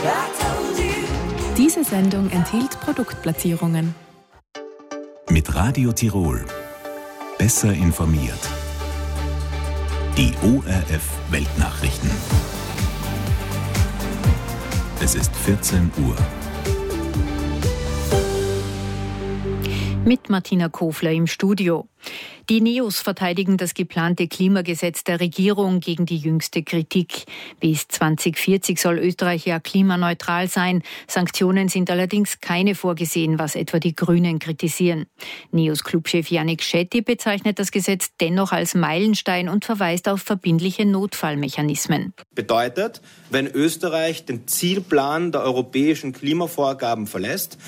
Diese Sendung enthielt Produktplatzierungen. Mit Radio Tirol. Besser informiert. Die ORF Weltnachrichten. Es ist 14 Uhr. Mit Martina Kofler im Studio. Die Neos verteidigen das geplante Klimagesetz der Regierung gegen die jüngste Kritik. Bis 2040 soll Österreich ja klimaneutral sein. Sanktionen sind allerdings keine vorgesehen, was etwa die Grünen kritisieren. Neos-Clubchef Yannick Shetty bezeichnet das Gesetz dennoch als Meilenstein und verweist auf verbindliche Notfallmechanismen. Bedeutet, wenn Österreich den Zielplan der europäischen Klimavorgaben verlässt,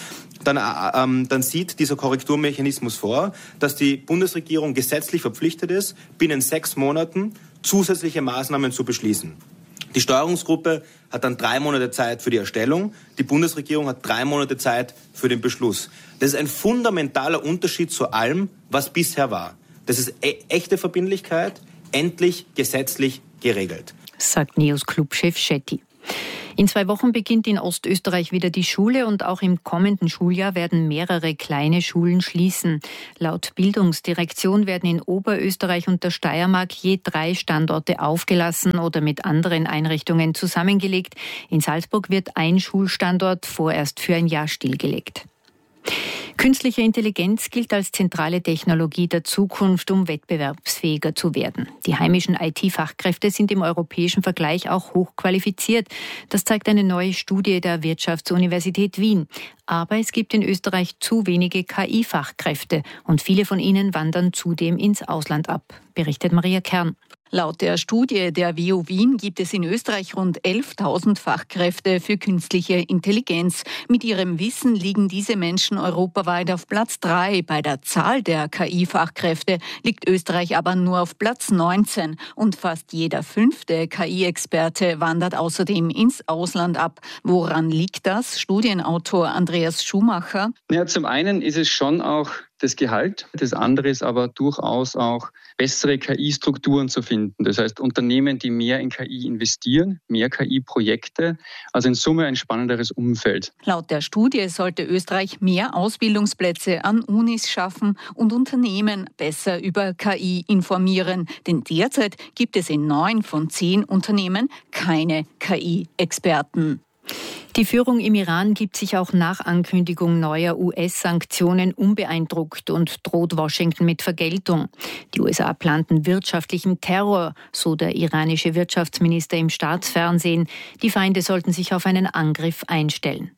dann sieht dieser Korrekturmechanismus vor, dass die Bundesregierung gesetzlich verpflichtet ist, binnen 6 Monaten zusätzliche Maßnahmen zu beschließen. Die Steuerungsgruppe hat dann 3 Monate Zeit für die Erstellung, die Bundesregierung hat 3 Monate Zeit für den Beschluss. Das ist ein fundamentaler Unterschied zu allem, was bisher war. Das ist echte Verbindlichkeit, endlich gesetzlich geregelt, sagt Neos Clubchef Shetty. In 2 Wochen beginnt in Ostösterreich wieder die Schule und auch im kommenden Schuljahr werden mehrere kleine Schulen schließen. Laut Bildungsdirektion werden in Oberösterreich und der Steiermark je 3 Standorte aufgelassen oder mit anderen Einrichtungen zusammengelegt. In Salzburg wird ein Schulstandort vorerst für ein Jahr stillgelegt. Künstliche Intelligenz gilt als zentrale Technologie der Zukunft, um wettbewerbsfähiger zu werden. Die heimischen IT-Fachkräfte sind im europäischen Vergleich auch hochqualifiziert. Das zeigt eine neue Studie der Wirtschaftsuniversität Wien. Aber es gibt in Österreich zu wenige KI-Fachkräfte und viele von ihnen wandern zudem ins Ausland ab, berichtet Maria Kern. Laut der Studie der WU Wien gibt es in Österreich rund 11.000 Fachkräfte für künstliche Intelligenz. Mit ihrem Wissen liegen diese Menschen europaweit auf Platz 3. Bei der Zahl der KI-Fachkräfte liegt Österreich aber nur auf Platz 19. Und fast jeder 5. KI-Experte wandert außerdem ins Ausland ab. Woran liegt das? Studienautor Andreas Schumacher. Ja, zum einen ist es schon auch das Gehalt. Das andere ist aber durchaus auch bessere KI-Strukturen zu finden. Das heißt, Unternehmen, die mehr in KI investieren, mehr KI-Projekte, also in Summe ein spannenderes Umfeld. Laut der Studie sollte Österreich mehr Ausbildungsplätze an Unis schaffen und Unternehmen besser über KI informieren. Denn derzeit gibt es in 9 von 10 Unternehmen keine KI-Experten. Die Führung im Iran gibt sich auch nach Ankündigung neuer US-Sanktionen unbeeindruckt und droht Washington mit Vergeltung. Die USA planten wirtschaftlichen Terror, so der iranische Wirtschaftsminister im Staatsfernsehen. Die Feinde sollten sich auf einen Angriff einstellen.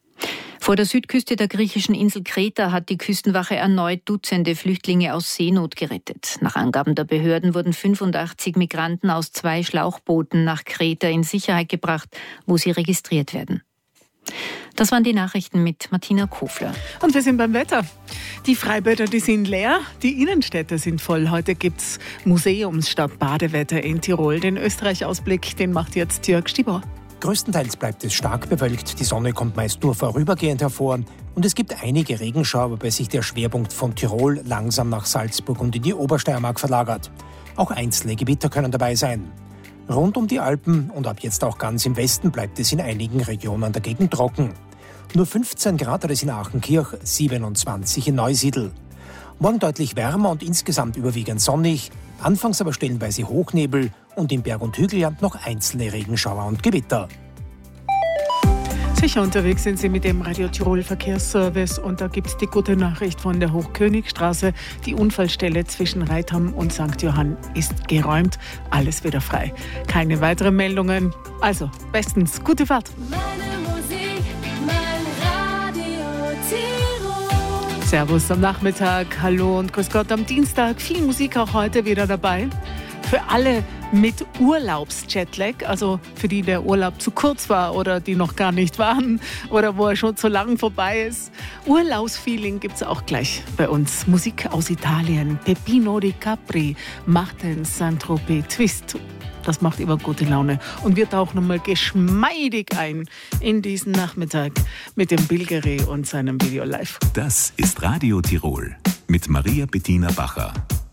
Vor der Südküste der griechischen Insel Kreta hat die Küstenwache erneut Dutzende Flüchtlinge aus Seenot gerettet. Nach Angaben der Behörden wurden 85 Migranten aus 2 Schlauchbooten nach Kreta in Sicherheit gebracht, wo sie registriert werden. Das waren die Nachrichten mit Martina Kofler. Und wir sind beim Wetter. Die Freibäder, die sind leer, die Innenstädte sind voll. Heute gibt's Museums- statt Badewetter in Tirol. Den Österreich-Ausblick, den macht jetzt Jörg Stibor. Größtenteils bleibt es stark bewölkt, die Sonne kommt meist nur vorübergehend hervor und es gibt einige Regenschauer, wobei sich der Schwerpunkt von Tirol langsam nach Salzburg und in die Obersteiermark verlagert. Auch einzelne Gewitter können dabei sein. Rund um die Alpen und ab jetzt auch ganz im Westen bleibt es in einigen Regionen dagegen trocken. Nur 15 Grad hat es in Achenkirch, 27 in Neusiedl. Morgen deutlich wärmer und insgesamt überwiegend sonnig, anfangs aber stellenweise Hochnebel und in Berg- und Hügelland noch einzelne Regenschauer und Gewitter. Sicher unterwegs sind Sie mit dem Radio Tirol Verkehrsservice und da gibt es die gute Nachricht von der Hochkönigstraße. Die Unfallstelle zwischen Reitham und St. Johann ist geräumt, alles wieder frei. Keine weiteren Meldungen, also bestens, gute Fahrt. Meine Musik, mein Radio Tirol. Servus am Nachmittag, hallo und grüß Gott am Dienstag. Viel Musik auch heute wieder dabei. Für alle mit Urlaubsjetlag, also für die der Urlaub zu kurz war oder die noch gar nicht waren oder wo er schon zu lang vorbei ist. Urlaubsfeeling gibt es auch gleich bei uns. Musik aus Italien, Peppino di Capri, Martin Saint-Tropez, Twist. Das macht immer gute Laune und wir tauchen nochmal geschmeidig ein in diesen Nachmittag mit dem Bilgeri und seinem Video live. Das ist Radio Tirol mit Maria Bettina Bacher.